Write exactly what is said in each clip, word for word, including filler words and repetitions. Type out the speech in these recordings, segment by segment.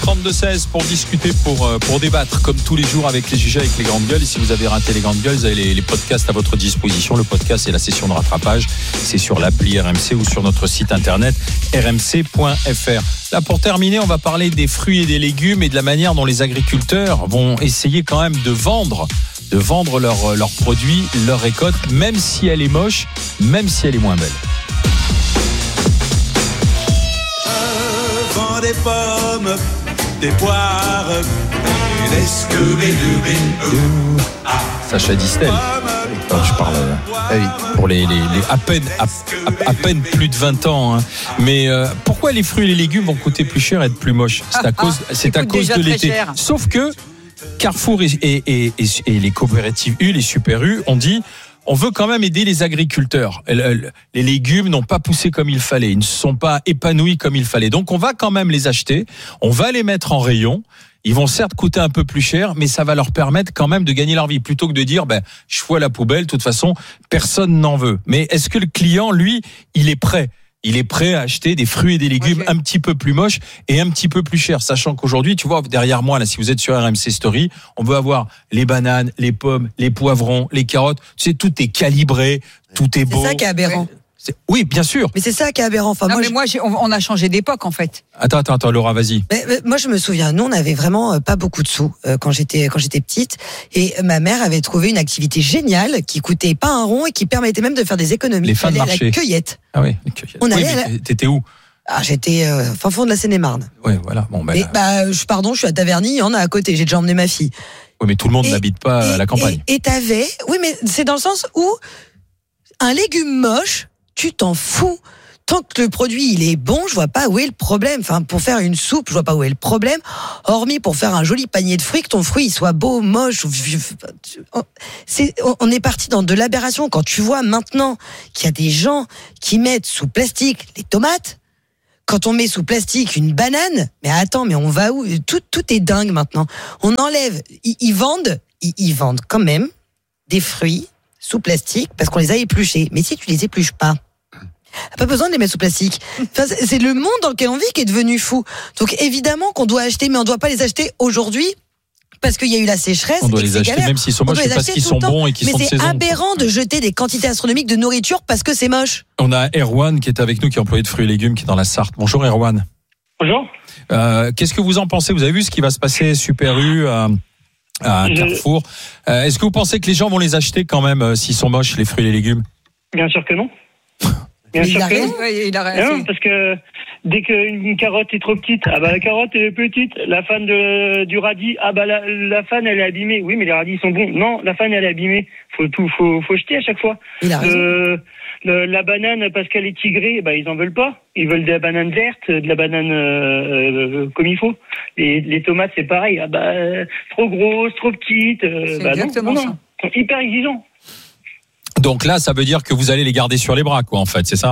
trente-deux seize pour discuter, pour, pour débattre, comme tous les jours avec les G G, avec les grandes gueules. Et si vous avez raté les grandes gueules, vous avez les, les podcasts à votre disposition. Le podcast et la session de rattrapage, c'est sur l'appli R M C ou sur notre site internet r m c point f r. Là, pour terminer, on va parler des fruits et des légumes et de la manière dont les agriculteurs vont essayer quand même de vendre de vendre leurs leurs produits, leur récolte, même si elle est moche, même si elle est moins belle. Je vends des pommes, des poires, et des scooby-doo. Sacha Distel. Alors, je parle euh, pour les, les, les à peine à, à, à peine plus de vingt ans. Hein. Mais euh, pourquoi les fruits et les légumes vont coûter plus cher et être plus moches ? C'est à cause, c'est à cause de l'été. Sauf que Carrefour et, et, et, et les coopératives U, les Super U, ont dit on veut quand même aider les agriculteurs. Les légumes n'ont pas poussé comme il fallait, ils ne se sont pas épanouis comme il fallait. Donc on va quand même les acheter, on va les mettre en rayon. Ils vont certes coûter un peu plus cher, mais ça va leur permettre quand même de gagner leur vie. Plutôt que de dire, ben, je fous à la poubelle, de toute façon, personne n'en veut. Mais est-ce que le client, lui, il est prêt ? Il est prêt à acheter des fruits et des légumes un petit peu plus moches et un petit peu plus chers. Sachant qu'aujourd'hui, tu vois, derrière moi, là, si vous êtes sur R M C Story, on veut avoir les bananes, les pommes, les poivrons, les carottes. Tu sais, tout est calibré, tout est beau. C'est ça qui est aberrant. C'est... Oui, bien sûr. Mais c'est ça qui est aberrant. Enfin, non, moi, mais je... moi, j'ai... on a changé d'époque, en fait. Attends, attends, attends, Laura, vas-y. Mais, mais, moi, je me souviens, nous, on avait vraiment euh, pas beaucoup de sous euh, quand j'étais quand j'étais petite, et euh, ma mère avait trouvé une activité géniale qui coûtait pas un rond et qui permettait même de faire des économies. Les fins de marché. À la cueillette. Ah oui, les cueillettes. On oui, allait mais à la... t'étais où ? Ah, j'étais euh, fin fond de la Seine-et-Marne. Oui, voilà. Bon, ben. Et, bah, je, pardon, je suis à Taverny, il y en a à côté. J'ai déjà emmené ma fille. Oui, mais tout le monde et, n'habite pas et, à la campagne. Et, et t'avais, oui, mais c'est dans le sens où un légume moche, tu t'en fous. Tant que le produit il est bon, je vois pas où est le problème. Enfin, pour faire une soupe, je vois pas où est le problème. Hormis pour faire un joli panier de fruits, que ton fruit il soit beau, moche. C'est, on est parti dans de l'aberration. Quand tu vois maintenant qu'il y a des gens qui mettent sous plastique les tomates, quand on met sous plastique une banane, mais attends, mais on va où ? Tout, tout est dingue maintenant. On enlève, ils, ils vendent, ils, ils vendent quand même des fruits sous plastique parce qu'on les a épluchés. Mais si tu les épluches pas, pas besoin de les mettre sous plastique. Enfin, c'est le monde dans lequel on vit qui est devenu fou. Donc évidemment qu'on doit acheter, mais on ne doit pas les acheter aujourd'hui parce qu'il y a eu la sécheresse. On doit et les acheter galère. même s'ils sont moches, c'est parce qu'ils sont bons et qu'ils mais sont de saison. Mais c'est aberrant de jeter des quantités astronomiques de nourriture parce que c'est moche. On a Erwan qui est avec nous, qui est employé de fruits et légumes, qui est dans la Sarthe. Bonjour Erwan. Bonjour. Euh, qu'est-ce que vous en pensez ? Vous avez vu ce qui va se passer Super U à, à Carrefour. Euh, est-ce que vous pensez que les gens vont les acheter quand même euh, s'ils sont moches, les fruits et les légumes ? Bien sûr que non. Bien il sûr a que raison. non. Oui, il a raison. Non, parce que dès qu'une carotte est trop petite, ah bah la carotte elle est petite. La fan de, du radis, ah bah la, la fan elle est abîmée. Oui, mais les radis sont bons. Non, la fan elle est abîmée. Faut tout, faut, faut jeter à chaque fois. Il a raison. Le, le, la banane parce qu'elle est tigrée, bah ils en veulent pas. Ils veulent de la banane verte, de la banane euh, euh, comme il faut. Les, les tomates c'est pareil. Ah bah euh, trop grosses, trop petites. Euh, c'est bah exactement non, non, ça. non. Ils sont hyper exigeants. Donc là, ça veut dire que vous allez les garder sur les bras, quoi, en fait, c'est ça ?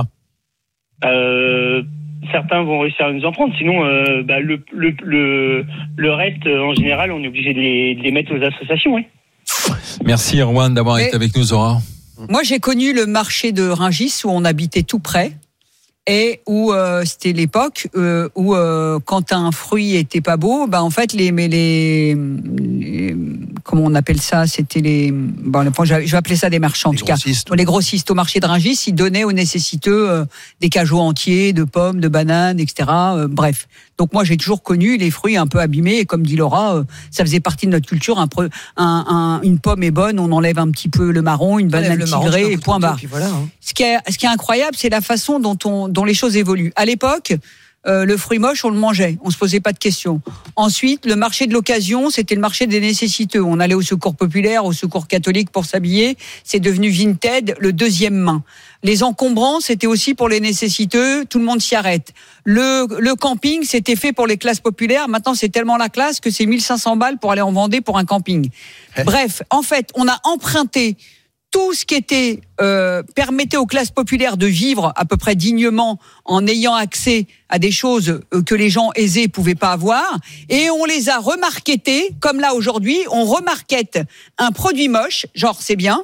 Euh, certains vont réussir à nous en prendre, sinon euh, bah, le, le, le, le reste, en général, on est obligé de les, de les mettre aux associations. Oui. Merci Erwan d'avoir Mais, été avec nous, Zora. Moi, j'ai connu le marché de Rungis où on habitait tout près et où euh, c'était l'époque euh, où euh, quand un fruit était pas beau, bah en fait les mais les, les comment on appelle ça, c'était les bon je vais appeler ça des marchands en les tout cas, les grossistes au marché de Rungis, ils donnaient aux nécessiteux euh, des cajots entiers, de pommes, de bananes, et cetera. Euh, bref. Donc moi j'ai toujours connu les fruits un peu abîmés et comme dit Laura, euh, ça faisait partie de notre culture. Un, un, un, une pomme est bonne, on enlève un petit peu le marron, une banane tigrée et point barre. Voilà, hein. Ce qui est ce qui est incroyable, c'est la façon dont on dont les choses évoluent. À l'époque, euh, le fruit moche, on le mangeait, on se posait pas de questions. Ensuite, le marché de l'occasion, c'était le marché des nécessiteux. On allait au secours populaire, au secours catholique pour s'habiller. C'est devenu Vinted, le deuxième main. Les encombrants, c'était aussi pour les nécessiteux. Tout le monde s'y arrête. Le, le camping, c'était fait pour les classes populaires. Maintenant, c'est tellement la classe que c'est mille cinq cents balles pour aller en Vendée pour un camping. Hey. Bref, en fait, on a emprunté tout ce qui était euh, permettait aux classes populaires de vivre à peu près dignement en ayant accès à des choses que les gens aisés pouvaient pas avoir, et on les a remarketés comme là aujourd'hui on remarkete un produit moche, genre c'est bien,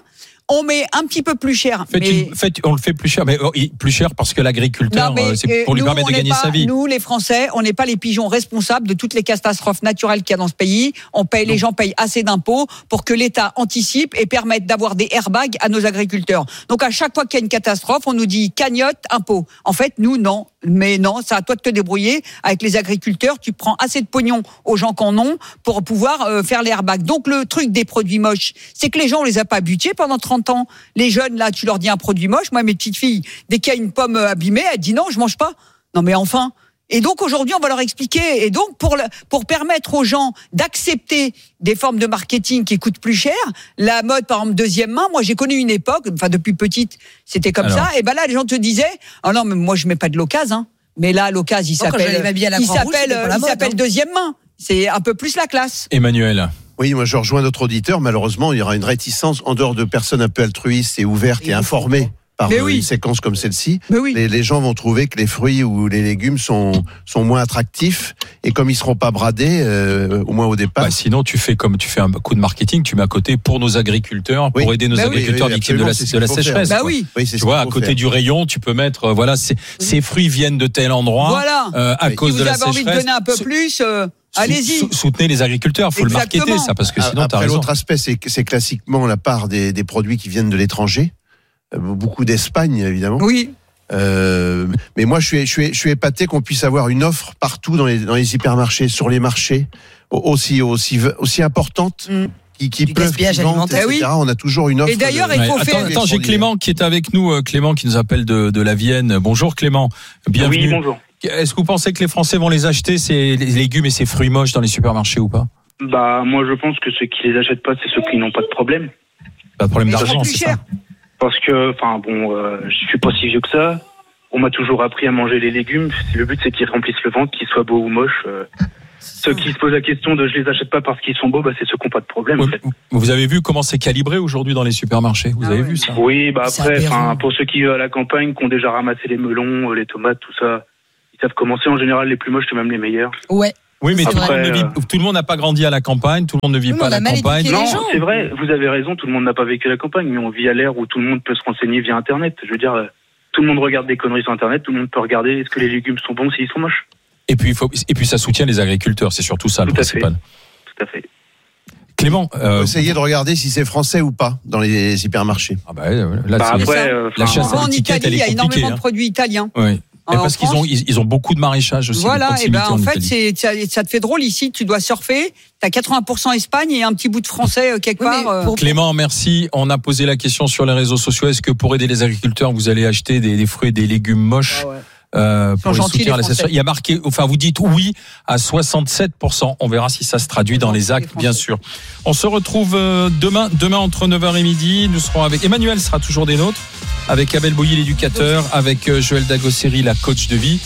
On met un petit peu plus cher. Faites mais... une, faites, on le fait plus cher, mais oh, plus cher parce que l'agriculteur, Non, mais, euh, c'est pour lui nous, permettre de gagner pas, sa vie. Nous, les Français, on n'est pas les pigeons responsables de toutes les catastrophes naturelles qu'il y a dans ce pays. On paye, les gens payent assez d'impôts pour que l'État anticipe et permette d'avoir des airbags à nos agriculteurs. Donc à chaque fois qu'il y a une catastrophe, on nous dit cagnotte, impôt. En fait, nous, non. Mais non, c'est à toi de te débrouiller. Avec les agriculteurs, tu prends assez de pognon aux gens qui en ont pour pouvoir euh, faire les airbags. Donc le truc des produits moches, c'est que les gens, on les a pas habitués pendant trente ans. Les jeunes, là, tu leur dis un produit moche. Moi, mes petites filles, dès qu'il y a une pomme abîmée, elles disent non, je mange pas. Non, mais enfin. Et donc aujourd'hui, on va leur expliquer. Et donc pour le, pour permettre aux gens d'accepter des formes de marketing qui coûtent plus cher, la mode par exemple deuxième main. Moi, j'ai connu une époque, enfin depuis petite, c'était comme Alors. ça. Et ben là, les gens te disaient, ah oh non, mais moi je mets pas de l'occasion. Hein. Mais là, l'occasion, il s'appelle, il s'appelle, il s'appelle deuxième main. C'est un peu plus la classe. Emmanuel. Oui, moi je rejoins notre auditeur. Malheureusement, il y aura une réticence en dehors de personnes un peu altruistes et ouvertes et, et informées. Par oui. une séquence comme celle-ci, oui. les, les gens vont trouver que les fruits ou les légumes sont, sont moins attractifs et comme ils ne seront pas bradés, euh, au moins au départ. Bah, sinon, tu fais comme tu fais un coup de marketing, tu mets à côté pour nos agriculteurs, oui. pour aider nos bah agriculteurs oui, oui, victimes de la, de la sécheresse. Bah oui. oui tu vois, à côté faire. du rayon, tu peux mettre, euh, voilà, ces, oui. ces fruits viennent de tel endroit, voilà. euh, à oui. cause si de la sécheresse. Vous avez envie de donner un peu plus. Euh... Allez-y. Soutenez les agriculteurs, il faut Exactement. le marketer, ça, parce que sinon, Après, t'as raison. L'autre aspect, c'est, c'est classiquement la part des, des produits qui viennent de l'étranger. Beaucoup d'Espagne, évidemment. Oui. Euh, mais moi, je suis, je suis, je suis épaté qu'on puisse avoir une offre partout dans les, dans les hypermarchés, sur les marchés, aussi, aussi, aussi importante. Mm. Qui, qui du peuvent, gaspillage qui vendent, alimentaire. et cetera. Oui. On a toujours une offre. Et d'ailleurs, de... il faut ouais, faire. Attends, attends j'ai Clément qui est avec nous. Clément qui nous appelle de, de la Vienne. Bonjour Clément. Bienvenue. Oui, bonjour. Est-ce que vous pensez que les Français vont les acheter, ces légumes et ces fruits moches dans les supermarchés ou pas? Bah, moi, je pense que ceux qui les achètent pas, c'est ceux qui n'ont pas de problème. Pas de problème mais d'argent, c'est ça. Parce que, enfin bon, euh, je suis pas si vieux que ça. On m'a toujours appris à manger les légumes. Le but, c'est qu'ils remplissent le ventre, qu'ils soient beaux ou moches. Euh, ceux qui se posent la question de je les achète pas parce qu'ils sont beaux, bah c'est ceux qui n'ont pas de problème. Oui, en fait. Vous avez vu comment c'est calibré aujourd'hui dans les supermarchés? Vous ah avez oui. vu ça? Oui, bah après, enfin pour ceux qui vivent à la campagne, qui ont déjà ramassé les melons, les tomates, tout ça, ils savent commencer. En général, les plus moches, c'est même les meilleurs. Ouais. Oui, mais tout, Après, le monde ne vit, tout le monde n'a pas grandi à la campagne, tout le monde ne vit oui, pas à la campagne. Non, c'est vrai, vous avez raison, tout le monde n'a pas vécu à la campagne, mais on vit à l'ère où tout le monde peut se renseigner via Internet. Je veux dire, tout le monde regarde des conneries sur Internet, tout le monde peut regarder est-ce que les légumes sont bons s'ils sont moches. Et puis, il faut, et puis ça soutient les agriculteurs, c'est surtout ça tout le principal. Tout à fait. Clément, euh, essayez de regarder si c'est français ou pas dans les hypermarchés. Ah bah, là, bah après, euh, la chasse à en l'étiquette, Italie, elle est il y a énormément hein. de produits italiens. Oui. Et parce qu'ils France, ont, ils, ils ont beaucoup de maraîchage aussi. Voilà, et ben en, en fait, c'est, ça, ça te fait drôle ici. Tu dois surfer. T'as quatre-vingts pour cent Espagne et un petit bout de français quelque oui, part. Pour... Clément, merci. On a posé la question sur les réseaux sociaux. Est-ce que pour aider les agriculteurs, vous allez acheter des, des fruits et des légumes moches? Ah ouais. Euh, pour les soutenir les Il y a marqué, enfin vous dites oui à soixante-sept pour cent. On verra si ça se traduit dans les actes, bien sûr. On se retrouve demain, demain entre neuf heures et midi. Nous serons avec Emmanuel, sera toujours des nôtres, avec Abel Boilly, l'éducateur, avec Joël Dagosseri, la coach de vie.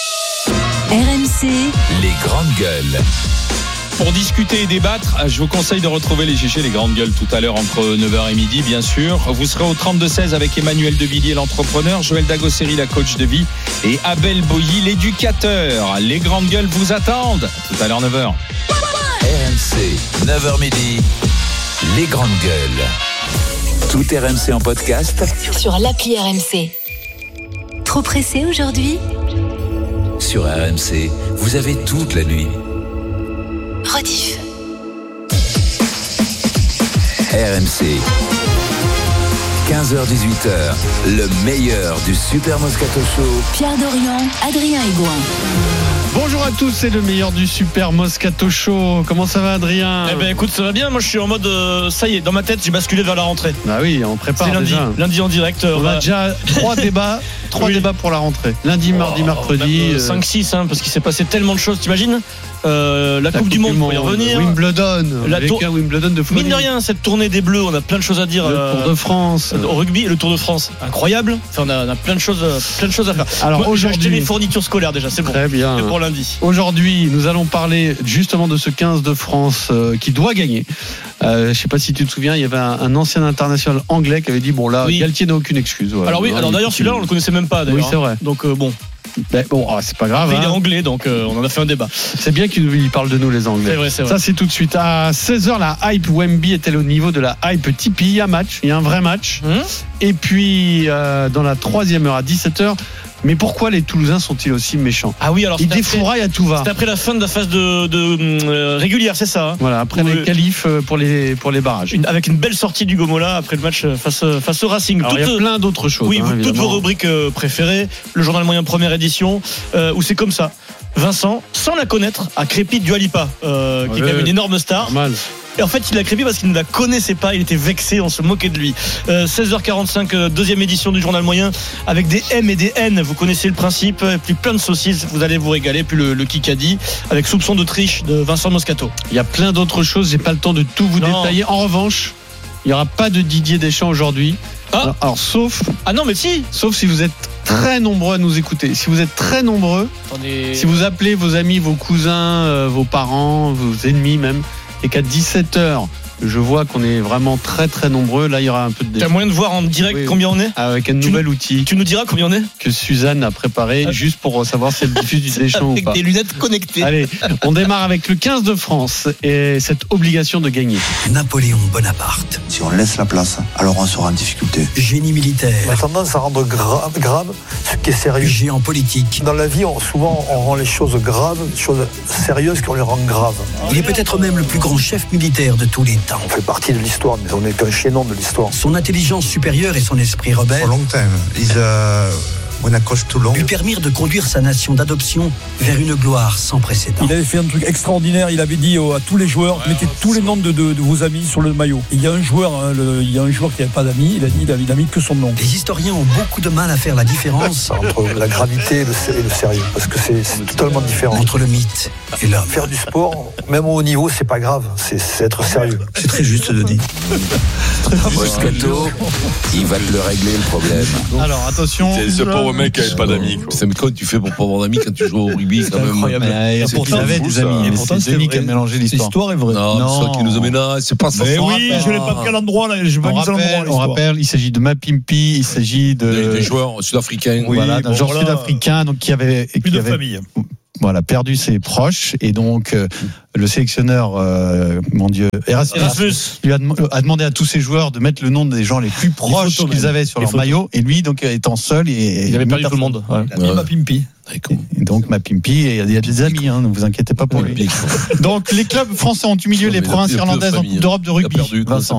R M C, les grandes gueules. Pour discuter et débattre, je vous conseille de retrouver les G G, les grandes gueules, tout à l'heure entre neuf heures et midi, bien sûr. Vous serez au trente-deux seize avec Emmanuel Devilliers, l'entrepreneur, Joël Dagosseri, la coach de vie, et Abel Boilly, l'éducateur. Les grandes gueules vous attendent. Tout à l'heure, neuf heures. R M C, neuf heures midi, les grandes gueules. Tout R M C en podcast sur l'appli R M C. Trop pressé aujourd'hui? Sur R M C, vous avez toute la nuit. Rediff. R M C. quinze heures dix-huit heures, le meilleur du Super Moscato Show. Pierre Dorian, Adrien Aigouin. Bonjour à tous, c'est le meilleur du Super Moscato Show. Comment ça va, Adrien? Eh ben écoute, ça va bien. Moi je suis en mode euh, ça y est, dans ma tête j'ai basculé vers la rentrée. Ah oui, on prépare c'est lundi, déjà. lundi en direct. On, on a déjà trois débats, trois oui. débats pour la rentrée. Lundi, mardi, oh, mercredi. Euh, cinq six hein, parce qu'il s'est passé tellement de choses, t'imagines? Euh, la, la Coupe, coupe du Monde, pour y revenir. Wimbledon, la tour... Wimbledon de folie. Mine de rien, cette tournée des Bleus, on a plein de choses à dire. Le euh, Tour de France, au rugby, le Tour de France, incroyable. Enfin, on a, on a plein de choses, plein de choses à faire. Alors moi, aujourd'hui, j'ai acheté mes fournitures scolaires déjà, c'est bon. Très bien. C'est pour lundi. Aujourd'hui, nous allons parler justement de ce quinze de France euh, qui doit gagner. Euh, je sais pas si tu te souviens, il y avait un, un ancien international anglais qui avait dit bon là, oui. Galtier n'a aucune excuse. Ouais, alors oui, alors d'ailleurs celui-là on le connaissait même pas d'ailleurs. Oui, c'est vrai. Donc euh, bon. Ben, bon, oh, c'est pas grave. Après, hein. Il est anglais, donc euh, on en a fait un débat. C'est bien qu'il parle de nous, les Anglais. C'est vrai, c'est vrai. Ça, c'est tout de suite. À seize heures, la hype Wemby est-elle au niveau de la hype Tipeee? Il y a match, il y a un vrai match. Hum Et puis, euh, dans la troisième heure, à dix-sept heures, mais pourquoi les Toulousains sont-ils aussi méchants? Ah oui, alors Ils c'était défouraillent à tout va. C'était après la fin de la phase de, de euh, régulière, c'est ça hein Voilà, après Où, les euh, qualifs pour les, pour les barrages. une, avec une belle sortie du Gomola après le match face, face au Racing. Alors, il y a Toutes- plein d'autres choses. Oui, hein, vous- toutes évidemment. vos rubriques euh, préférées, le journal moyen première édition, euh, où c'est comme ça. Vincent, sans la connaître, a crépi Dua Lipa, euh, qui est Ouais, quand même une énorme star. Normal. Et en fait, il a crépi parce qu'il ne la connaissait pas, il était vexé, on se moquait de lui. Euh, seize heures quarante-cinq, euh, deuxième édition du journal moyen, avec des M et des N, vous connaissez le principe, et puis plein de saucisses, vous allez vous régaler, puis le, le Kikadi, avec soupçon de triche de Vincent Moscato. Il y a plein d'autres choses, j'ai pas le temps de tout vous Non. détailler. En revanche, il n'y aura pas de Didier Deschamps aujourd'hui. Ah. Alors, alors, sauf, Ah non, mais si sauf si vous êtes très nombreux à nous écouter. Si vous êtes très nombreux, Attendez. si vous appelez vos amis, vos cousins, euh, vos parents, vos ennemis même, et qu'à dix-sept heures, je vois qu'on est vraiment très très nombreux, là il y aura un peu de T'as déchets. moyen de voir en direct Oui. combien on est Avec un Tu nouvel outil Tu nous diras combien on est que Suzanne a préparé Ah. juste pour savoir si elle diffuse du Deschamps ou Avec pas. des lunettes connectées. Allez, on démarre avec le quinze de France et cette obligation de gagner. Napoléon Bonaparte. Si on laisse la place, alors on sera en difficulté. Génie militaire. On a tendance à rendre grave, grave ce qui est sérieux. Géant politique. Dans la vie, on, souvent, on rend les choses graves, les choses sérieuses qu'on les rend graves. Il est peut-être même le plus grand chef militaire de tous les temps. On fait partie de l'histoire, mais on n'est qu'un chaînon de l'histoire. Son intelligence supérieure et son esprit rebelle For a long time, is uh, une accroche tout long. lui permirent de conduire sa nation d'adoption vers une gloire sans précédent. Il avait fait un truc extraordinaire, il avait dit à tous les joueurs, ouais, mettez tous les noms de, de, de vos amis sur le maillot. Et il y a un joueur, hein, le, il y a un joueur qui n'avait pas d'amis, il a dit, il a mis que son nom. Les historiens ont beaucoup de mal à faire la différence Entre la gravité et le, et le sérieux, parce que c'est, c'est totalement différent. entre le mythe et l'homme. Faire du sport, même au haut niveau, c'est pas grave, c'est, c'est être sérieux. C'est très juste de dire. Moscato, il va te le régler le problème. Alors attention. C'est ce pauvre mec qui n'avait pas d'amis. C'est mais comment tu fais pour pas avoir d'amis quand tu joues au rugby quand même. Incroyable. Mais, c'est pourtant, il avait fou, des ça. amis. Et Mais pourtant, c'est c'est Denis vrai. qui a mélangé l'histoire. L'histoire est vraie. Non, Non. c'est ça qui nous amène là. C'est pas ça. Mais On oui, rappelle- je l'ai pas pris à l'endroit là, je vais pas On mis à l'endroit. rappelle, on l'histoire. rappelle, il s'agit de Mapimpi, il s'agit de Des, des joueurs sud-africains. Oui, voilà, d'un bon, joueur voilà. sud-africain donc qui avait Plus qui de avait famille. voilà perdu ses proches et donc euh, le sélectionneur euh, mon Dieu Erasmus, Erasmus. lui a, dem- a demandé à tous ses joueurs de mettre le nom des gens les plus proches photos qu'ils même. avaient sur Les leur photos. maillot et lui donc étant seul et Il avait perdu tout le monde. Ouais. Il m'a pimpi. Et donc Mapimpi et il y a des amis hein, ne vous inquiétez pas pour lui. Donc les clubs français ont humilié les provinces irlandaises en Coupe d'Europe de rugby. Vincent.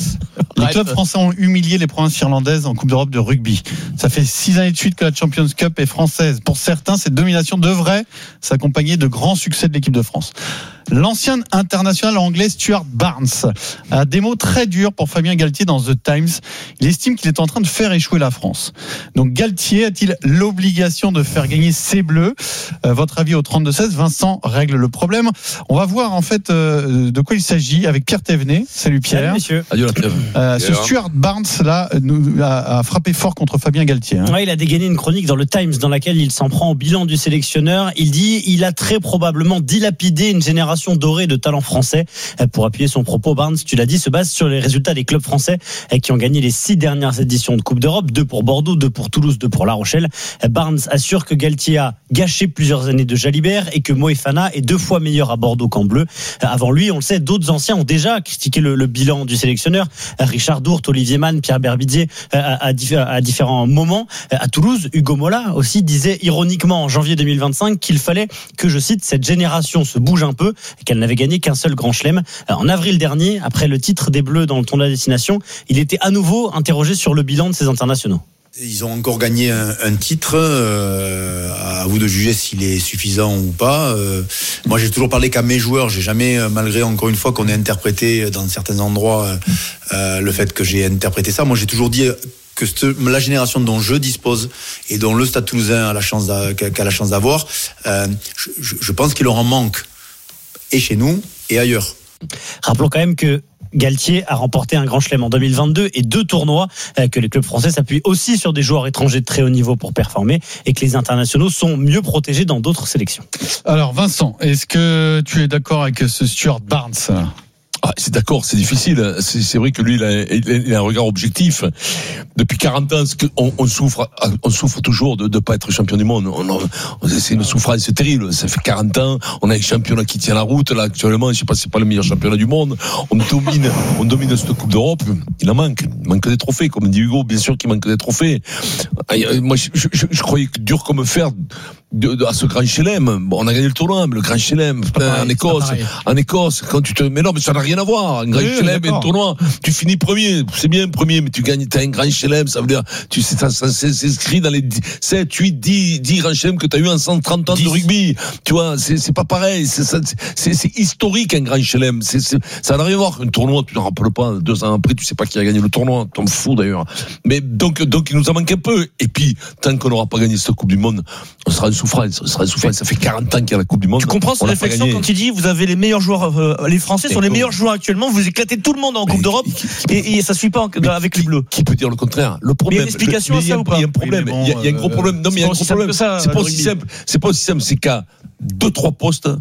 Les clubs français ont humilié les provinces irlandaises en Coupe d'Europe de rugby. Ça fait six années de suite que la Champions Cup est française. Pour certains, cette domination devrait s'accompagner de grands succès de l'équipe de France. L'ancien international anglais Stuart Barnes a des mots très durs pour Fabien Galtier dans The Times. Il estime qu'il est en train de faire échouer la France. Donc Galtier a-t-il l'obligation de faire gagner ses Bleus? euh, Votre avis au trente-deux seize. Vincent règle le problème. On va voir en fait euh, de quoi il s'agit avec Pierre Thévenet. Salut Pierre. Salut, messieurs. Adieu la trêve. Euh, ce Stuart Barnes là nous a, a frappé fort contre Fabien Galtier. Hein. Ouais, il a dégainé une chronique dans le Times dans laquelle il s'en prend au bilan du sélectionneur. Il dit il a très probablement dilapidé une génération dorée de talents français. Pour appuyer son propos, Barnes, tu l'as dit, se base sur les résultats des clubs français qui ont gagné les six dernières éditions de Coupe d'Europe, deux pour Bordeaux, deux pour Toulouse, deux pour La Rochelle. Barnes assure que Galtier a gâché plusieurs années de Jalibert et que Moefana est deux fois meilleur à Bordeaux qu'en bleu. Avant lui, on le sait, d'autres anciens ont déjà critiqué le, le bilan du sélectionneur. Richard Dourte, Olivier Mann, Pierre Berbizier à, à, à différents moments. À Toulouse, Hugo Mola aussi disait ironiquement en janvier deux mille vingt-cinq qu'il fallait que, je cite, cette génération se bouge un peu et qu'elle n'avait gagné qu'un seul grand chelem. En avril dernier, après le titre des Bleus dans le tournoi de destination, il était à nouveau interrogé sur le bilan de ces internationaux. Ils ont encore gagné un, un titre. Euh, à vous de juger s'il est suffisant ou pas. Euh, moi, j'ai toujours parlé qu'à mes joueurs. J'ai jamais, malgré encore une fois qu'on ait interprété dans certains endroits euh, le fait que j'ai interprété ça. Moi, j'ai toujours dit que la génération dont je dispose et dont le Stade Toulousain a la chance d'a, qu'a la chance d'avoir, euh, je, je pense qu'il leur en manque, et chez nous et ailleurs. Rappelons quand même que Galtier a remporté un grand chelem en deux mille vingt-deux et deux tournois, que les clubs français s'appuient aussi sur des joueurs étrangers de très haut niveau pour performer et que les internationaux sont mieux protégés dans d'autres sélections. Alors Vincent, est-ce que tu es d'accord avec ce Stuart Barnes ? Ah, c'est d'accord, c'est difficile. C'est, c'est vrai que lui, il a, il a un regard objectif. Depuis quarante ans, on, on souffre, on souffre toujours de ne pas être champion du monde. On, on, c'est une souffrance terrible. Ça fait quarante ans, on a un championnat qui tient la route. Là, actuellement, je sais pas si c'est pas le meilleur championnat du monde. On domine, on domine cette Coupe d'Europe. Il en manque. Il manque des trophées, comme dit Hugo. Bien sûr qu'il manque des trophées. Moi, je, je, je, je croyais que dur comme fer de, de, à ce Grand Chelem. Bon, on a gagné le tournoi, mais le Grand Chelem, en Écosse, en Écosse, quand tu te, mais non, mais ça n'a rien à voir. Un Grand oui, Chelem et un tournoi, tu finis premier, c'est bien premier, mais tu gagnes, t'as un Grand Chelem, ça veut dire, tu sais, ça, ça c'est inscrit dans les sept, huit, dix, dix Grand Chelem que t'as eu en cent trente ans dix de rugby. Tu vois, c'est, c'est pas pareil, c'est, c'est, c'est, c'est historique un Grand Chelem. C'est, c'est, ça n'a rien à voir. Un tournoi, tu ne te rappelles pas, deux ans après, tu sais pas qui a gagné le tournoi, t'en fous d'ailleurs. Mais donc, donc, il nous en manque un peu. Et puis, tant qu'on n'aura pas gagné cette Coupe du Monde, on sera en souffrance, on sera en souffrance. Ça fait quarante ans qu'il y a la Coupe du Monde. Tu comprends cette réflexion quand il dit, vous avez les meilleurs joueurs, euh, les Français sont les meilleurs joueurs actuellement, vous éclatez tout le monde en Coupe d'Europe et, et ça suit pas en, avec les Bleus. Qui peut dire le contraire? Le problème. Mais il y a une explication à ça ou pas? Il y a un problème. Il y a, il y a un gros problème. Non, mais il y a un gros problème. C'est pas aussi simple. C'est pas aussi simple. C'est qu'à deux, trois postes,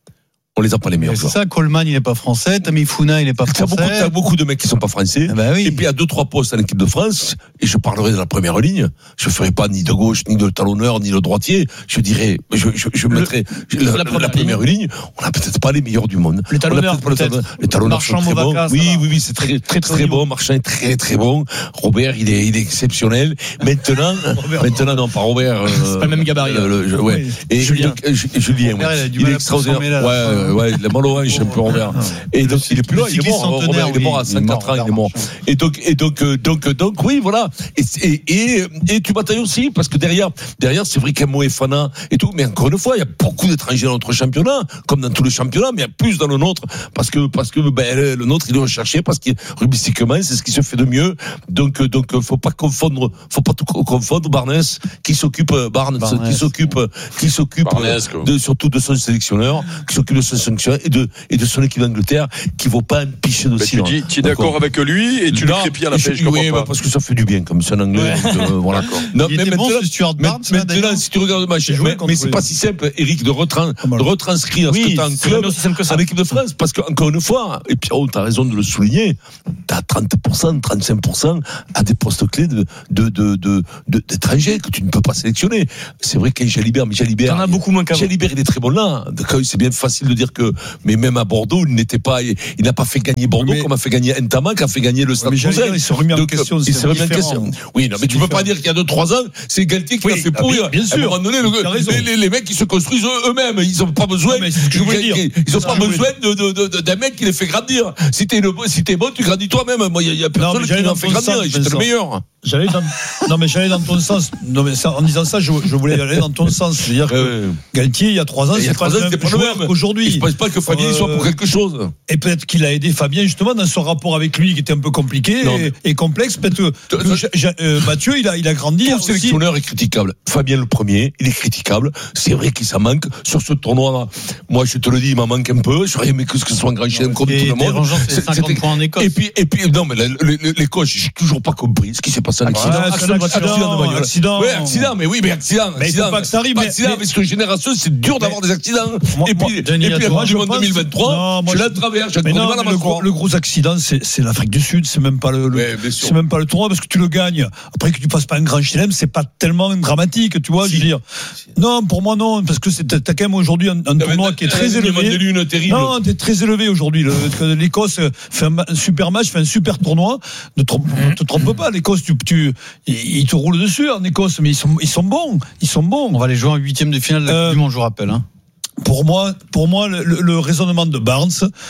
on les a pas les meilleurs joueurs. C'est ça, Coleman, il est pas français, Tamifuna, il est pas français. T'as beaucoup, t'as beaucoup de mecs qui sont pas français. Ah bah oui. Et puis, à deux, trois postes à l'équipe de France, et je parlerai de la première ligne, je ferai pas ni de gauche, ni de talonneur, ni de droitier. Je dirais, je, je, je mettrai le, la, la, première, la première ligne. ligne. On a peut-être pas les meilleurs du monde. Les talonneurs, peut-être. peut-être. Les talonneurs sont très bons. Oui, oui, oui, c'est très, très, très, très bon. Marchand est très, très bon. Robert, il est, il est exceptionnel. Maintenant, maintenant, non, pas Robert. Euh, c'est pas le même gabarit. Le, le, ouais. Et Julien. Julien, ouais. Il est extraordinaire. Ouais, ouais, il est malheureux. Je suis un peu Robert. Et donc, il est plus là, il est mort. Robert, il est mort à cinquante ans, il est mort. Et donc, et donc, donc, donc, oui, voilà. Et, et, et, et tu batailles aussi, parce que derrière, derrière, c'est vrai qu'un Moefana et tout, mais encore une fois, il y a beaucoup d'étrangers dans notre championnat, comme dans tous les championnats, mais il y a plus dans le nôtre, parce que, parce que, ben, le nôtre, il est recherché, parce que, rubistiquement, c'est ce qui se fait de mieux. Donc, donc, faut pas confondre, faut pas tout confondre Barnes, qui s'occupe, Barnes, Barnes. qui s'occupe, qui s'occupe, de, surtout de son sélectionneur, qui s'occupe de son sélectionneur et de, et de son équipe d'Angleterre qui vaut pas un pichet de cire. Tu dis, tu es d'accord avec lui et tu le crépilles à la pêche, je comprends oui, pas. Parce que ça fait du bien, comme c'est un anglais. Ouais. Donc, euh, voilà. Non, il mais était maintenant, bon, ce Stuart Barnes, maintenant, maintenant si tu regardes le match, mais, mais c'est pas si simple, Eric, de, retran, de retranscrire oui, ce que t'as en club à l'équipe de France, parce qu'encore une fois, et puis, oh, t'as raison de le souligner, t'as trente pour cent, trente-cinq pour cent à des postes clés de, de, de, de, de, d'étrangers que tu ne peux pas sélectionner. C'est vrai qu'il y a Jalibert, mais Jalibert. T'en as beaucoup moins qu'avant. Jalibert, il est très bon là. C'est bien facile de dire que, mais même à Bordeaux, il n'était pas, il n'a pas fait gagner Bordeaux mais, comme a fait gagner Ntamak, qui a fait gagner le Stade Toulousain. Il s'est remis en question. Il s'est remis en question. Oui, non, mais tu peux pas dire qu'il y a deux, trois ans, c'est Galtier qui oui, l'a fait pourrir. Bien sûr. À un moment donné, le, les, les, les mecs, ils se construisent eux-mêmes. Ils ont pas besoin, non, je veux dire. Ils ont pas besoin de, de, de, d'un mec qui les fait grandir. Si t'es, le, si t'es bon, tu grandis toi-même. Moi, il y, y a personne non, qui m'en fait grandir. J'étais le meilleur. J'allais dans, non mais j'allais dans ton sens. Non mais ça, en disant ça, je, je voulais aller dans ton sens. C'est-à-dire que euh, Galtier, il y a trois ans, c'est pas le même joueur qu'aujourd'hui. Je pense pas que Fabien euh, soit pour quelque chose. Et peut-être qu'il a aidé Fabien justement dans son rapport avec lui qui était un peu compliqué et, et complexe. Peut-être que euh, Mathieu, il a, il a grandi. Le sélectionneur est critiquable. Fabien le premier, il est critiquable. C'est vrai qu'il s'en manque sur ce tournoi-là. Moi, je te le dis, il m'en manque un peu. J'aurais aimé que ce soit un grand chelem comme tout le monde. C'est cinquante points en Écosse. Et puis, et puis, non mais l'Écosse, j'ai toujours pas compris ce qui s'est passé en Écosse. Accident, accident, accident. Oui, accident, mais oui, mais accident. Mais il faut pas que ça arrive. Pas accident, mais cette génération, c'est dur d'avoir des accidents. Et puis, et puis, la Coupe du Monde deux mille vingt-trois, je la traverse, j'ai mal à ma croix. Le gros accident, c'est l'Afrique du Sud, c'est même pas le, c'est même pas le tournoi parce que tu le gagnes. Après que tu passes pas un grand chelem, c'est pas tellement dramatique, tu vois, je veux dire. Non, pour moi, non, parce que t'as quand même aujourd'hui un tournoi qui est très élevé. Non, t'es très élevé aujourd'hui. L'Écosse fait un super match, fait un super tournoi. Ne te trompe pas, l'Écosse, tu, tu, ils te roulent dessus en Écosse, mais ils sont, ils sont bons, ils sont bons. On va les jouer en huitième de finale de la Coupe euh, du Monde, je vous rappelle. Hein. Pour moi, pour moi, le, le raisonnement de Barnes,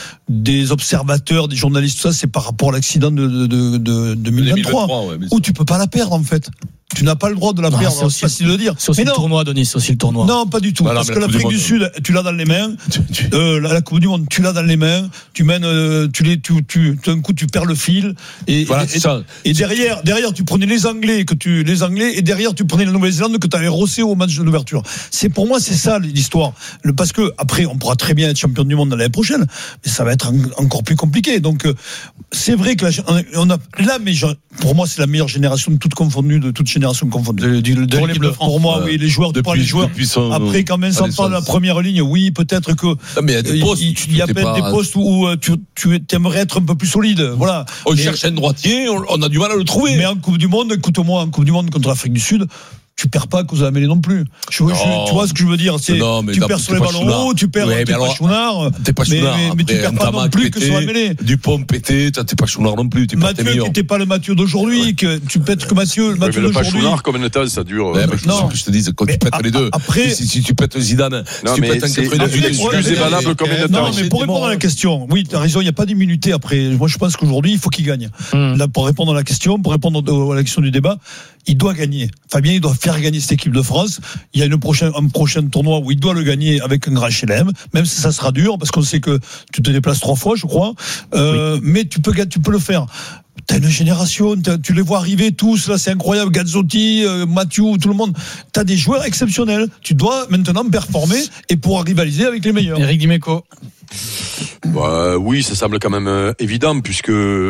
des observateurs, des journalistes, tout ça, c'est par rapport à l'accident de, de, de, de deux mille vingt-trois, ouais, où tu peux pas la perdre en fait. Tu n'as pas le droit de la perdre, c'est aussi facile de le dire. C'est aussi mais le non. tournoi, Denis, c'est aussi le tournoi. Non, pas du tout. Voilà, parce que l'Afrique du Sud, tu l'as dans les mains. euh, la, la Coupe du Monde, tu l'as dans les mains. Tu mènes, euh, tu les, tu, tu, d'un coup, tu perds le fil. Et, voilà, et, ça. et derrière, derrière, tu prenais les Anglais, que tu, les Anglais, et derrière, tu prenais la Nouvelle-Zélande que tu avais rossé au match de l'ouverture. C'est pour moi, c'est ça l'histoire. Le, parce que après, on pourra très bien être champion du monde l'année prochaine, mais ça va être en, encore plus compliqué. Donc, euh, c'est vrai que la, on a là, mais je, pour moi, c'est la meilleure génération de toutes confondues, de toutes génération confondue. De, de, de pour, les, de pour moi, oui, les joueurs, depuis, les joueurs. Son, après, quand même, sans parler de la première ligne, oui, peut-être que. Non, mais il y a des postes, il, il y a peut-être des postes où tu, tu aimerais être un peu plus solide. Voilà. On mais, cherche un droitier, on, on a du mal à le trouver. Mais en Coupe du Monde, écoute-moi, en Coupe du Monde contre l'Afrique du Sud, tu perds pas à cause de la mêlée non plus. Je, je, tu vois ce que je veux dire, c'est non, tu perds sur les ballons hauts, tu perds ouais, t'es pas Chounard, t'es pas Chounard, mais, mais, mais tu perds pas non plus pété, que sur la mêlée. Dupont pété, t'es pas Chounard non plus, t'es Mathieu qui n'était pas le Mathieu d'aujourd'hui, ouais. que tu pètes que Mathieu, le Mathieu d'aujourd'hui. Pas Chounard, combien de temps ça dure? Ouais, mais non, je te dis, quand tu pètes les deux, après, si, si tu pètes Zidane, non, si tu pètes un quatre-vingt-dix, l'excuse est valable combien de temps? Non, mais pour répondre à la question, oui, t'as raison, il n'y a pas d'immunité après. Moi, je pense qu'aujourd'hui, il faut qu'il gagne. Là, pour répondre à la question, pour répondre à la question du débat, il doit gagner. Fabien, il doit faire gagner cette équipe de France. Il y a une prochaine, un prochain tournoi où il doit le gagner avec un grand chelem, même si ça sera dur, parce qu'on sait que tu te déplaces trois fois, je crois. Euh, oui. Mais tu peux, tu peux le faire. T'as une génération, t'as, tu les vois arriver tous, là c'est incroyable, Gazzotti, euh, Mathieu, tout le monde. T'as des joueurs exceptionnels. Tu dois maintenant performer et pouvoir rivaliser avec les meilleurs. Eric Dimeco. Bah, oui, ça semble quand même euh, évident puisque euh,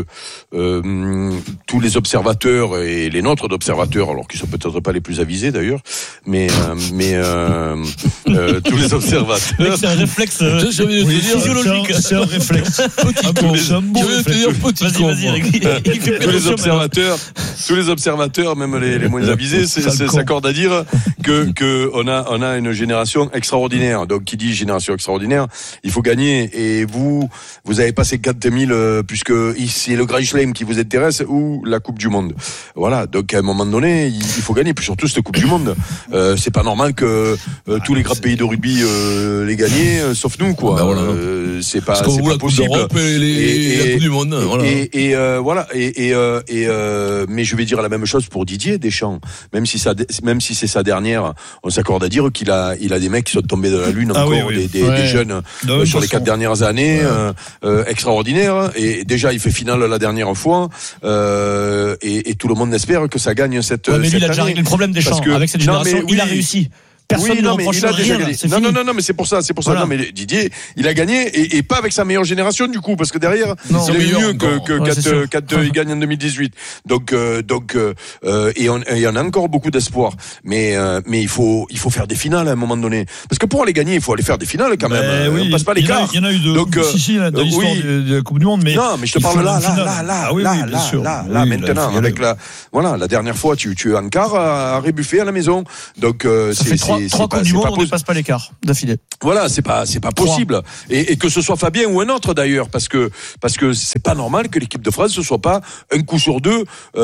tous les observateurs et les nôtres d'observateurs, alors qu'ils sont peut-être pas les plus avisés d'ailleurs, mais euh, mais euh, euh, tous les observateurs. C'est un réflexe euh, je, je oui, physiologique. C'est un, c'est un réflexe. Petit con. Je veux te dire petit con. Vas-y, vas-y. Tous les observateurs, tous les observateurs, même les, les moins avisés, c'est, c'est, s'accordent à dire que que on a on a une génération extraordinaire. Donc qui dit génération extraordinaire, il faut gagner. Et vous, vous avez pas cinquante mille euh, puisque c'est le Grand Chelem qui vous intéresse ou la Coupe du Monde. Voilà. Donc à un moment donné, il, il faut gagner. Puis surtout cette Coupe du Monde. Euh, c'est pas normal que euh, tous les grands pays de rugby euh, les gagnent, euh, sauf nous, quoi. Ben voilà. euh, c'est pas, c'est pas pas possible. Et, les, et, et la Coupe du Monde. Voilà. Et, et euh, voilà. Et, et, euh, et euh, mais je vais dire la même chose pour Didier Deschamps. Même si ça, même si c'est sa dernière, on s'accorde à dire qu'il a, il a des mecs qui sont tombés de la lune encore, ah oui, oui. des, des, ouais. des jeunes euh, sur les quatre dernières années, ouais. euh, euh, extraordinaires. Et déjà, il fait finale la dernière fois, euh, et, et tout le monde espère que ça gagne cette. Ouais, mais lui, cette il a déjà réglé le problème des champs. Avec cette génération, oui, il a réussi. Personne oui, ne reproche rien. Non, non, non, non, mais c'est pour ça, c'est pour ça. Voilà. Non, mais Didier, il a gagné et, et pas avec sa meilleure génération du coup, parce que derrière, non, il est mieux que, que ouais, quatre, quatre, il gagne en deux mille dix-huit. Donc, euh, donc, euh, et on, il y en a encore beaucoup d'espoir. Mais, euh, mais il faut, il faut faire des finales à un moment donné. Parce que pour aller gagner, il faut aller faire des finales quand même. Ben, oui, on passe pas les quarts. Il y en a eu deux. Donc, si, si, dans l'histoire oui. de, de la Coupe du Monde, mais. Non, mais je te parle là, là, là, là, ah, oui, là, oui, là, sûr. là, là, oui, maintenant, là, avec la, voilà, la dernière fois, tu, tu es en quart à Rébuffet à la maison. Donc, euh, ça c'est, fait trois, c'est, trois Coupes du Monde. On ne passe pas l'écart d'affilée. Voilà, c'est pas c'est pas possible. Et, et que ce soit Fabien ou un autre d'ailleurs, parce que parce que c'est pas normal que l'équipe de France ne soit pas un coup sur deux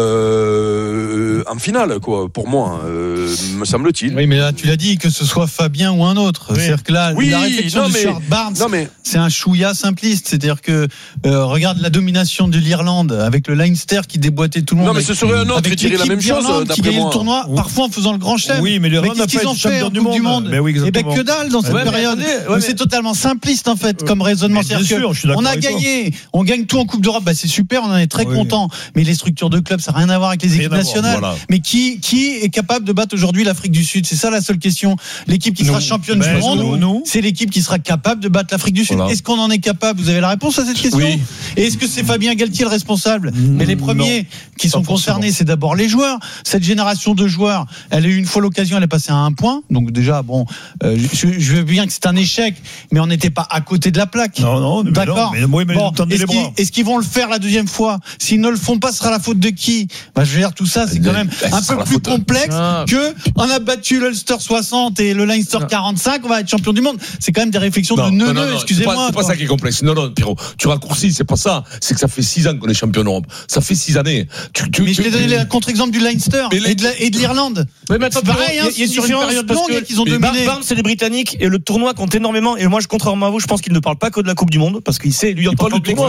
euh, en finale, quoi. Pour moi, euh, me semble-t-il. Oui, mais là tu l'as dit, que ce soit Fabien ou un autre. Oui. C'est-à-dire que là, oui, la réflexion non, de mais, Stuart Barnes, non, mais, c'est un chouïa simpliste. C'est-à-dire que euh, regarde la domination de l'Irlande avec le Leinster qui déboîtait tout le monde. Non, mais ce serait un autre qui dirait la même chose. D'après qui gagnait moi. le tournoi, oui. parfois en faisant le grand chef. Oui, mais l'Irlande n'a pas été champion du monde. monde. Mais oui, et ben que dalle dans cette ouais, période. Mais, ouais, mais c'est totalement simpliste en fait, euh, comme raisonnement. C'est-à-dire sûr, que on a gagné, toi. on gagne tout en Coupe d'Europe, bah c'est super, on en est très oui. content. Mais les structures de club, ça n'a rien à voir avec les rien équipes nationales. Voilà. Mais qui qui est capable de battre aujourd'hui l'Afrique du Sud? C'est ça la seule question. L'équipe qui sera nous, championne ben, du monde, nous, nous. c'est l'équipe qui sera capable de battre l'Afrique du Sud. Voilà. Est-ce qu'on en est capable? Vous avez la réponse à cette question? Oui. Et est-ce que c'est Fabien Galtier le responsable? mmh, Mais les premiers non. qui sont concernés, c'est d'abord les joueurs. Cette génération de joueurs, elle a eu une fois l'occasion, elle est passée à un point. Donc déjà, bon, euh, je, je veux bien que c'est un échec, mais on n'était pas à côté de la plaque. Non, non, mais d'accord. Non, mais moi, mais bon, est-ce, qu'ils, est-ce qu'ils vont le faire la deuxième fois? S'ils ne le font pas, ce sera la faute de qui? Bah, je veux dire, tout ça, c'est quand même bah, un peu plus complexe de... que on a battu l'Ulster soixante et le Leinster non. quarante-cinq, on va être champion du monde. C'est quand même des réflexions non, de neuneux, non, non, excusez-moi. C'est pas, c'est pas ça qui est complexe. Non, non, Pierrot, tu raccourcis, c'est pas ça. C'est que ça fait six ans qu'on est champion d'Europe. Ça fait six années. Tu, tu, mais tu, je t'ai donné le contre-exemple du Leinster et, et, de la, et de l'Irlande. Oui, mais attends, c'est pareil, hein, il y a sur une période longue qu'ils ont dominé. Barnes, c'est les Britanniques et le tournoi compte énormément. Et moi, je contrairement à vous, je pense qu'il ne parle pas que de la Coupe du Monde parce qu'il sait, lui, en parle du tournoi.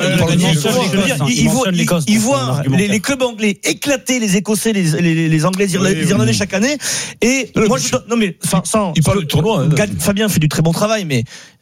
Il voit les clubs anglais éclater les Écossais, les Anglais, les Irlandais chaque année. Et moi, je non mais sans, il parle du tournoi. Fabien fait du très bon travail, mais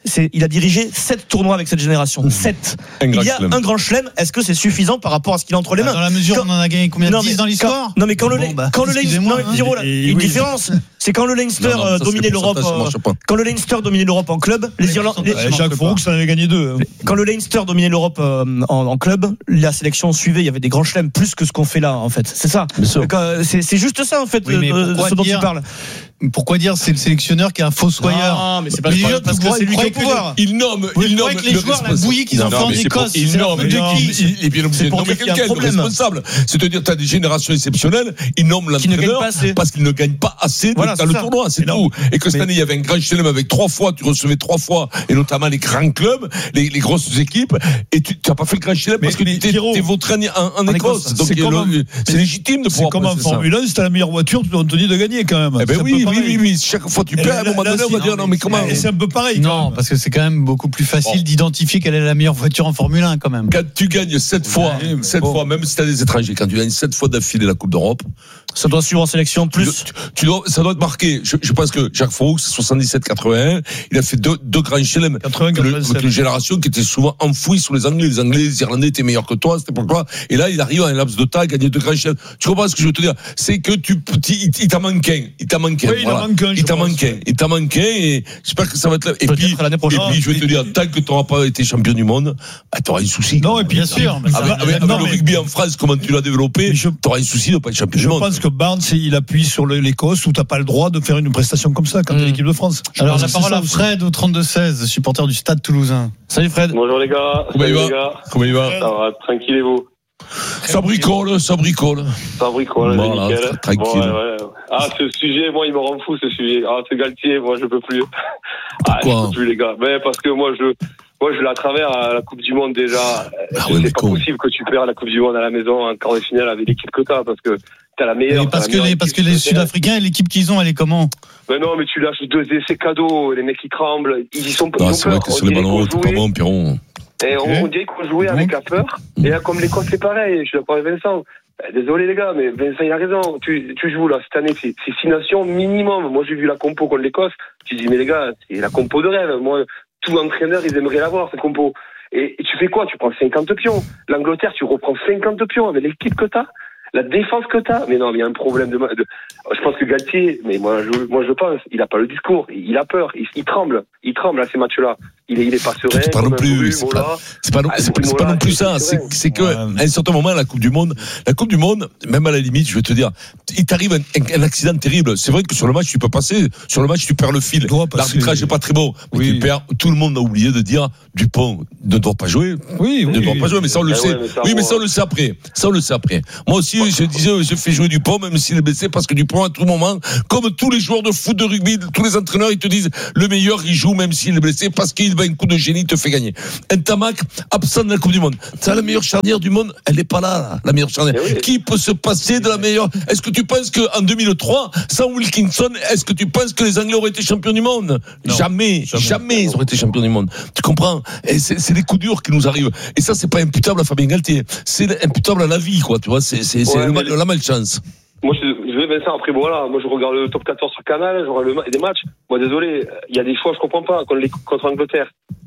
c'est, il a dirigé sept tournois avec cette génération. sept. Il y a un grand chelem. Est-ce que c'est suffisant par rapport à ce qu'il a entre les mains? Dans la mesure où on en a gagné combien? dix dans l'histoire? Quand, non, mais quand le, bon, bah, quand le Leinster, non, mais Giro, là, il y a une oui. différence. C'est quand le Leinster non, non, dominait l'Europe, euh, quand le Leinster dominait l'Europe en club, les Irlandais. Jacques Fouroux, ça en avait gagné deux. Quand le Leinster dominait l'Europe euh, en, en club, la sélection suivait, il y avait des grands chelems plus que ce qu'on fait là, en fait. C'est ça. C'est, c'est juste ça, en fait, oui, de, de ce dont tu parles. Pourquoi dire c'est le sélectionneur qui est un fossoyeur? Non, mais c'est pas le problème, parce que c'est lui qui est au pouvoir. Il nomme, il nomme les joueurs, la bouillie qu'ils ont fait en Écosse. Il nomme, de qui? Il est bien obligé de nommer quelqu'un, le responsable. C'est-à-dire, tu as des générations exceptionnelles, il nomme l'entraîneur parce qu'il ne gagne pas assez dans le tournoi, c'est tout. Et que cette année, il y avait un grand chelem avec trois fois, tu recevais trois fois, et notamment les grands clubs, les grosses équipes, et tu n'as pas fait le grand chelem parce que tu t'es vautré en Écosse. Donc, c'est légitime de pouvoir. C'est comme en Formule un, si t'as la meilleure voiture, on te dit de gagner quand même. Eh ben oui, oui, oui, oui. Chaque fois tu perds, à un moment donné, on va dire non, mais comment? C'est un peu pareil. Non, parce que c'est quand même beaucoup plus facile bon. d'identifier quelle est la meilleure voiture en Formule un, quand même. Quand tu gagnes sept fois, sept bon. fois, même si t'as des étrangers, quand tu gagnes sept fois d'affilée la Coupe d'Europe, ça doit suivre en sélection plus. Tu, tu dois, ça doit être marqué. Je, je pense que Jacques Fouroux, c'est soixante-dix-sept quatre-vingt-un, il a fait deux, deux grands chelems. Avec une génération qui était souvent enfouie sous les Anglais. Les Anglais, les Irlandais étaient meilleurs que toi, c'était pourquoi. Et là, il arrive à un laps de temps à gagner deux grands chelems. Tu comprends ce que je veux te dire? C'est que tu, il, il t'a manqué un. Il t'a manqué un. Oui, voilà. Il t'a manqué un. Il t'a manqué et j'espère que ça va être là. Et puis, et puis, je vais te dire, tant que tu n'auras pas été champion du monde, bah, tu auras un souci. Non, et puis, bien sûr. Avec, avec, avec non, le rugby en France, comment tu l'as développé, tu auras un souci de ne pas être champion du monde. Je pense que Barnes, il appuie sur l'Écosse où tu n'as pas le droit de faire une prestation comme ça quand mmh. tu es l'équipe de France. Je Alors, la parole à Fred au trente-deux seize, supporter du Stade Toulousain. Salut Fred. Bonjour les gars. Comment il va? Comment il va? Ça va, tranquille et vous? Ça bricole, ça bricole. Ça bricole, voilà, nickel. Tranquille. Bon, ouais, ouais. Ah, ce sujet, moi, il me rend fou, ce sujet. Ah, ce Galtier, moi, je peux plus. Ah, je peux plus, les gars. Mais parce que moi, je, moi, je l'ai à travers à la Coupe du Monde déjà. Ah, ouais, c'est pas con. possible que tu perds la Coupe du Monde à la maison en quart de finale avec l'équipe que t'as, parce que t'as la meilleure. Mais parce que les, parce que les Sud-Africains, l'équipe qu'ils ont, elle est comment? Ben non, mais tu lâches deux essais cadeaux, les mecs qui tremblent, ils y sont pas. Ah, c'est vrai que sur les ballons, tout pas bon, Piron. Et okay. on, on dirait qu'on jouait avec la peur. Et là, comme l'Écosse, c'est pareil. Je suis d'accord avec Vincent. Désolé, les gars, mais Vincent, il a raison. Tu, tu joues, là, cette année, c'est, c'est six nations minimum. Moi, j'ai vu la compo contre l'Écosse. Tu dis, mais les gars, c'est la compo de rêve. Moi, tout entraîneur, ils aimeraient l'avoir, cette compo. Et, et tu fais quoi? Tu prends cinquante pions. L'Angleterre, tu reprends cinquante pions avec l'équipe que t'as. La défense que t'as. Mais non, mais il y a un problème de, de, je pense que Galtier, mais moi, je, moi, je pense, il a pas le discours. Il, il a peur. Il, il tremble. Il tremble à ces matchs-là. Il est, il est pas serein. C'est pas non plus, c'est pas, c'est pas, non, c'est pas, c'est pas non plus ça. C'est, c'est que, à un certain moment, la Coupe du Monde, la Coupe du Monde, même à la limite, je vais te dire, il t'arrive un, un, un accident terrible. C'est vrai que sur le match, tu peux passer. Sur le match, tu perds le fil. L'arbitrage est pas très bon. Mais oui. tu perds. Tout le monde a oublié de dire, Dupont ne doit pas jouer. Oui, ne oui, doit oui. pas jouer. Mais ça, on le ah sait. Ouais, mais ça, oui, mais ça, on le sait après. Ça, on le sait après. Moi aussi, je disais, je fais jouer Dupont, même s'il est blessé, parce que Dupont, à tout moment, comme tous les joueurs de foot, de rugby, tous les entraîneurs, ils te disent, le meilleur, il joue, même s'il est blessé, parce qu'il va un coup de génie, te fait gagner. Un Tamac, absent de la Coupe du Monde. C'est la meilleure charnière du monde, elle n'est pas là, là, la meilleure charnière. Oui. Qui peut se passer de la meilleure? Est-ce que tu penses qu'en deux mille trois, sans Wilkinson, est-ce que tu penses que les Anglais auraient été champions du monde? Non, jamais, jamais, jamais ils auraient été champions du monde. Tu comprends? Et c'est, c'est des coups durs qui nous arrivent. Et ça, c'est pas imputable à Fabien Galtier. C'est imputable à la vie, quoi, tu vois. C'est, c'est, c'est ouais, le, le, la malchance. Moi, je, je vais Vincent, après, voilà, moi, je regarde le top quatorze sur Canal, je regarde le, des matchs. Moi, désolé, il y a des choix, je comprends pas, contre, les, contre l'Angleterre.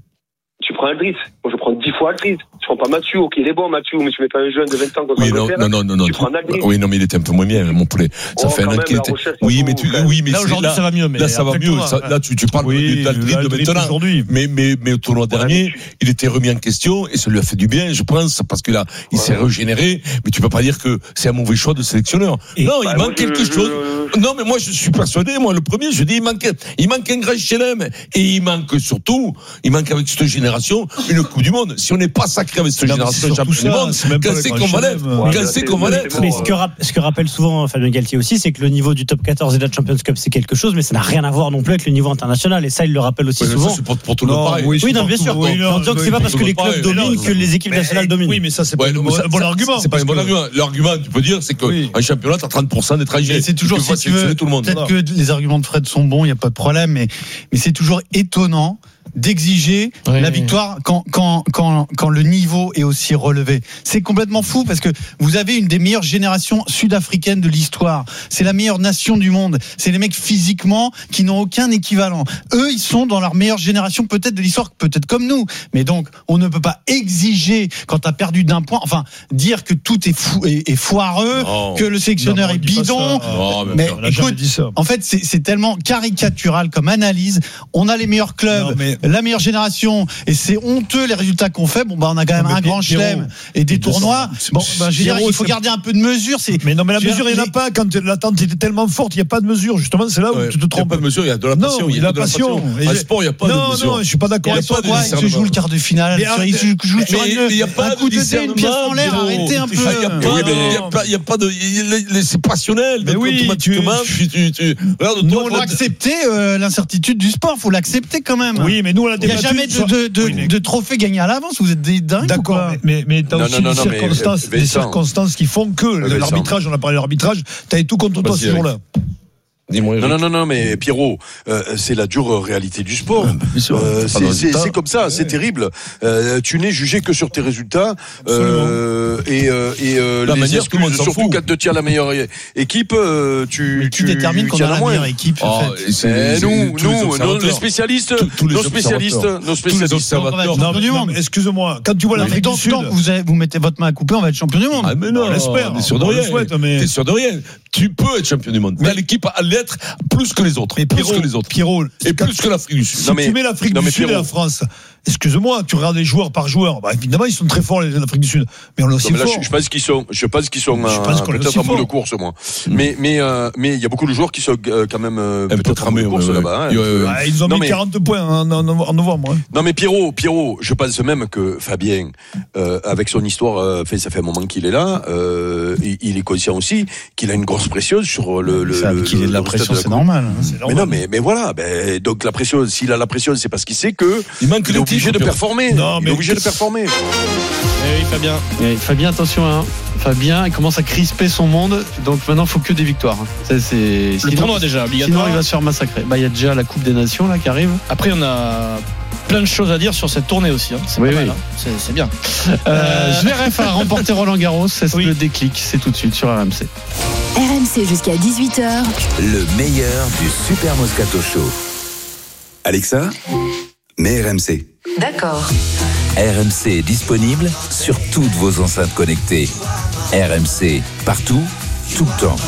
Tu prends Aldrit. Moi, je prends dix fois Aldrit. Je prends pas Mathieu. Ok, il est bon, Mathieu, mais tu mets pas un jeune de vingt ans contre oui, l'Angleterre. Non, non, non, non. Tu prends Aldrit. Oui, non, mais il était un peu moins bien, mon poulet. Ça oh, fait un an qu'il était. Oui, mais tu, oui, mais là, aujourd'hui, ça va mieux, mais. Là, ça va mieux. Ça, là, tu, tu parles oui, d'Aldrit de maintenant. Aujourd'hui. Mais, mais, mais au tournoi ouais, dernier, tu... il était remis en question et ça lui a fait du bien, je pense, parce que là, il ouais. s'est régénéré. Mais tu peux pas dire que c'est un mauvais choix de sélectionneur. Et non, bah, il manque je, quelque je, chose. Je... Non, mais moi, je suis persuadé, moi, le premier, je dis, il manque, il manque un grand chelem. Et il manque surtout, il manque avec cette génération, une Coupe du Monde. Si on n'est pas sacré avec cette génération champion du monde, quand c'est qu'on va l'être, quand c'est qu'on va l'être. Mais ce que, ce que rappelle souvent Fabien Galtier aussi, c'est que le niveau du top quatorze et de la Champions Cup, c'est quelque chose, mais ça n'a rien à voir non plus avec le niveau international. Et ça, il le rappelle aussi oui, souvent. Ça, c'est pour, pour tout le monde pareil. Oui, oui non, bien sûr. Oui, en disant que c'est pas parce que les clubs dominent que les équipes nationales dominent. Oui, mais ça, c'est pas un bon argument. C'est pas un bon argument. L'argument, tu peux dire, c'est qu'un championnat, t'as trente pour cent d'étrangers. C'est toujours, si tu veux, peut-être que les arguments de Fred sont bons, il n'y a pas de problème, mais c'est toujours étonnant d'exiger oui, la oui. victoire quand, quand, quand, quand le niveau est aussi relevé. C'est complètement fou parce que vous avez une des meilleures générations sud-africaines de l'histoire. C'est la meilleure nation du monde. C'est les mecs physiquement qui n'ont aucun équivalent. Eux, ils sont dans leur meilleure génération peut-être de l'histoire, peut-être comme nous. Mais donc, on ne peut pas exiger quand tu as perdu d'un point, enfin, dire que tout est, fou, est, est foireux, non. que le sélectionneur non, est bidon. Non, mais mais écoute, en fait, c'est, c'est tellement caricatural comme analyse. On a les meilleurs clubs, non, mais... la meilleure génération, et c'est honteux les résultats qu'on fait. Bon, bah, on a quand même non, un grand chelem et des tournois. Bon, bah, je veux dire, il faut garder un peu de mesure. C'est... Mais non, mais la mesure, il n'y en a pas. Quand l'attente était tellement forte, il n'y a pas de mesure. Justement, c'est là où ouais, tu te trompes. Il n'y a pas de mesure, il y a de la passion. Non, il y a de la passion. En sport, il n'y a pas de mesure. Non, non, je suis pas d'accord avec toi. Je joue le quart de finale. Il joue sur un coup de dé, une pièce en l'air. Arrêtez un peu. Il n'y a pas de. C'est passionnel. Mais oui, automatiquement, tu, tu, tu, regarde, nous, on doit accepter euh, l'incertitude du sport. Il faut l'accepter quand même. Oui, mais nous, on a Il n'y a jamais de, de, de, oui, mais... de trophée gagné à l'avance. Vous êtes des dingues. D'accord, mais, mais, mais tu as aussi non, non, des, non, circonstances, mais, des circonstances qui font que mais, l'arbitrage, on a parlé de l'arbitrage, tu as tout contre toi ce jour-là. Dis-moi, non, non, non, non, mais Pierrot, euh, c'est la dure réalité du sport. Euh, c'est, c'est, c'est comme ça, ouais. C'est terrible. Euh, tu n'es jugé que sur tes résultats. Euh, et euh, et euh, la les manière, excuses, surtout quand tu tiens la meilleure équipe, euh, tu, mais qui tu détermine qu'on a la meilleure équipe. Oh, en fait. c'est, c'est, nous, nous, nos, les spécialistes, tous, tous les nos spécialistes, nos spécialistes. Non, du monde. Excuse-moi, quand tu vois l'Afrique du Sud, vous vous mettez votre main à couper, on va être champion du monde. Ah mais non, on l'espère. T'es sûr de rien. T'es sûr de rien. Tu peux être champion du monde. Mais l'équipe a l'être plus que les autres. Mais plus Pierrot, que les autres. Pierrot, et plus que l'Afrique du Sud. Si non, mais, tu mets l'Afrique non, du Sud Pierrot. Et la France, excuse-moi, tu regardes les joueurs par joueur. Bah, évidemment, ils sont très forts, les l'Afrique du Sud. Mais on est aussi fort. Je pense qu'ils sont, je pense qu'ils sont, je pense euh, peut-être en bout de course, moi. Mm. Mais, mais, euh, mais il y a beaucoup de joueurs qui sont euh, quand même euh, peut-être, peut-être en bout de course là-bas. Hein. Euh, ah, ils ont non, mis mais... quarante points en, en, en novembre. Hein. Non, mais Pierrot, Pierrot, je pense même que Fabien, euh, avec son histoire, euh, fait, ça fait un moment qu'il est là, euh, il, il est conscient aussi qu'il a une grosse pression sur le, le, ça, le, qu'il le, ait de la pression, c'est normal. Hein. C'est normal. Mais non, mais, mais voilà, ben, donc la pression, s'il a la pression, c'est parce qu'il sait que il manque il est obligé de performer. Non, il est obligé de performer. Eh oui, Fabien. Eh, Fabien, attention, hein. Fabien, il commence à crisper son monde, donc maintenant il faut que des victoires. Ça, c'est... Le sinon, tournoi déjà, obligatoire. Sinon il va se faire massacrer. Bah, il y a déjà la Coupe des Nations là qui arrive. Après, on a plein de choses à dire sur cette tournée aussi. Hein. C'est oui, pas oui. mal, hein. c'est, c'est bien. Euh, Zverev a remporté Roland Garros. C'est oui. Le déclic, c'est tout de suite sur R M C. R M C jusqu'à dix-huit heures. Le meilleur du Super Moscato Show. Alexa, mets R M C. D'accord. R M C est disponible sur toutes vos enceintes connectées. R M C, partout, tout le temps.